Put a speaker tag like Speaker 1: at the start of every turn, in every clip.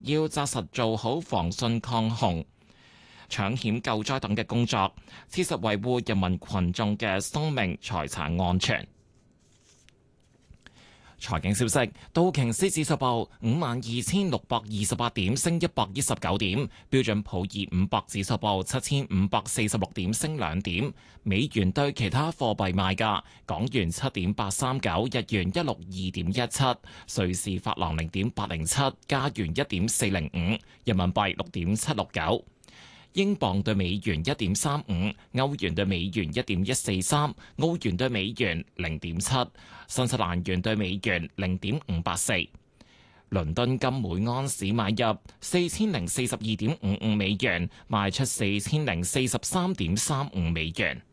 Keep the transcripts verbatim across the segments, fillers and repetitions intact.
Speaker 1: 要紮實做好防汛抗洪、搶險救災等嘅工作，切實維護人民群眾嘅生命財產安全。財經消息：道瓊斯指數報五萬二千六百二十八點，升一百一十九點；標準普爾五百指數報七千五百四十六點，升兩點。美元對其他貨幣賣價：港元七點八三九，日元一六二點一七，瑞士法郎零點八零七，加元一點四零五，人民幣六點七六九。英鎊對美元一點三五，歐元對美元一點一四三，澳元對美元零點七，新西蘭元對美元零點五八四。倫敦金每安士買入四千零四十二點五五美元，賣出四千零四十三點三五美元。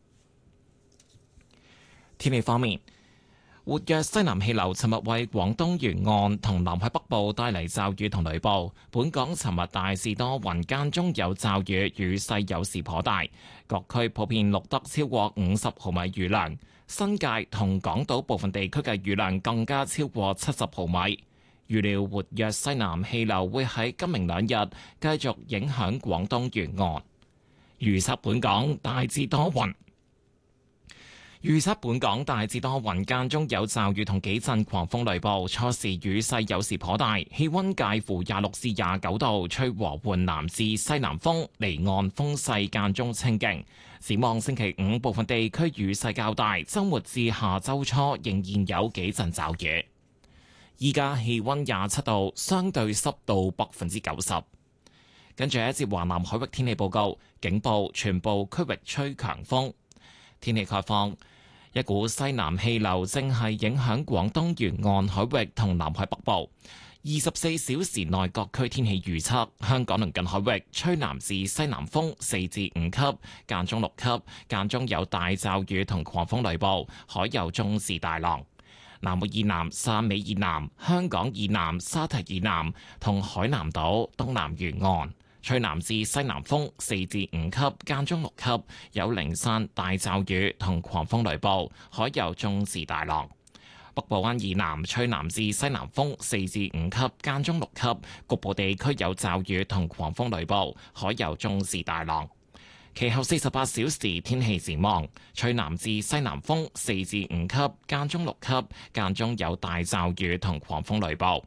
Speaker 1: 天氣方面，活躍西南氣流尋日為廣東沿岸同南海北部帶嚟驟雨同雷暴。本港尋日大致多雲，間中有驟雨，雨勢有時頗大。各區普遍錄得超過五十毫米雨量，新界同港島部分地區嘅雨量更加超過七十毫米。預料活躍西南氣流會喺今明兩日繼續影響廣東沿岸。預測本港大致多雲。預測本港大致多雲，間中有驟雨同幾陣狂風雷暴，初時雨勢有時頗大，氣溫介乎廿六至廿九度，吹和緩南至西南風，離岸風勢間中清勁。展望星期五部分地區雨勢較大，週末至下週初仍然有幾陣驟雨。依家氣溫廿七度，相對濕度百分之九十。跟住一節華南海域天氣報告，警報全部區域吹強風。天氣概況，一股西南氣流正係影響廣東沿岸海域同南海北部。二十四小時內各區天氣預測：香港鄰近海域吹南至西南風四至五級，間中六級，間中有大驟雨同狂風雷暴，海有中至大浪。南澳以南、汕尾以南、香港以南、沙堤以南同海南島東南沿岸，吹南至西南風四至五級，間中六級，有零散大驟雨同狂風雷暴，海有中至大浪。北部灣以南吹南至西南風四至五級，間中六級，局部地區有驟雨同狂風雷暴，海有中至大浪。其後四十八小時天氣展望，吹南至西南風四至五級，間中六級，間中有大驟雨同狂風雷暴。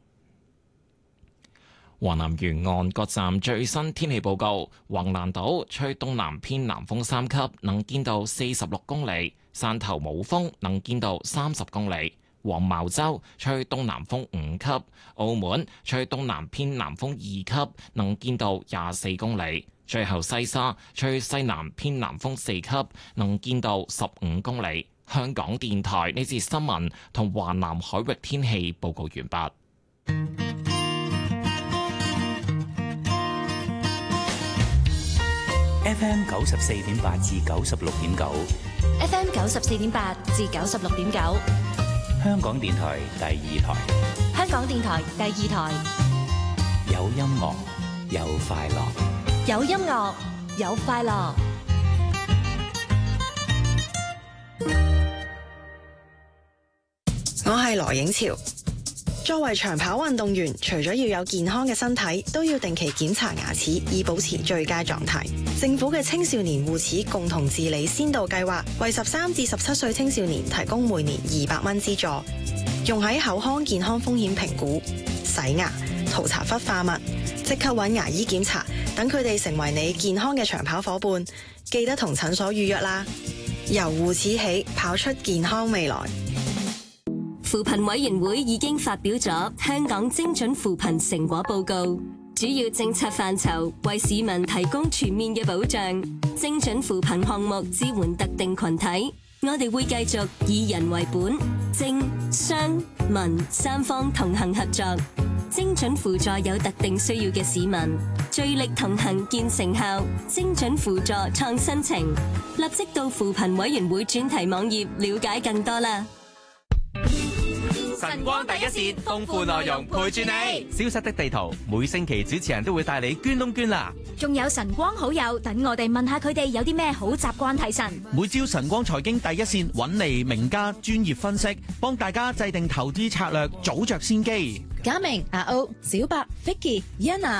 Speaker 1: 華南沿岸各站最新天氣報告：橫瀾島吹東南偏南風三級，能見度四十六公里；汕頭冇風，能見度三十公里；黃茅洲吹東南風五級；澳門吹東南偏南風二級，能見度廿四公里；最後西沙吹西南偏南風四級，能見度十五公里。香港電台呢節新聞同華南海域天氣報告完畢。
Speaker 2: F M 九十四點八至九十六點九
Speaker 3: ，F M 九十四點八至九十六點九，
Speaker 2: 香港電台第二台，
Speaker 3: 香港電台第二台，
Speaker 2: 有音樂，有快樂，
Speaker 3: 有音樂，有快樂。
Speaker 4: 我係羅影潮。作為長跑運動員，除咗要有健康嘅身體，都要定期檢查牙齒，以保持最佳狀態。政府嘅青少年護齒共同治理先導計劃，為十三至十七歲青少年提供每年二百蚊資助，用喺口腔健康風險評估、洗牙、塗搽氟化物，即刻揾牙醫檢查，等佢哋成為你健康嘅長跑伙伴。記得同診所預約啦。由護齒起，跑出健康未來。
Speaker 5: 扶貧委員會已經發表咗香港精準扶貧成果報告，主要政策範疇為市民提供全面嘅保障。精準扶貧項目支援特定群體，我哋會繼續以人為本，政、商、民三方同行合作，精準輔助有特定需要嘅市民，聚力同行見成效。精準輔助創新程，立即到扶貧委員會專題網頁了解更多啦。
Speaker 6: 晨光第一線，豐富內容陪住你。
Speaker 7: 消失的地圖，每星期主持人都會帶你捐窿捐罅。
Speaker 3: 仲有晨光好友，等我哋問下佢哋有啲咩好習慣提神。
Speaker 8: 每朝晨光財經第一線揾嚟名家專業分析，幫大家制定投資策略，早着先機。 嘉明、阿歐、小白、Vicky、Yana。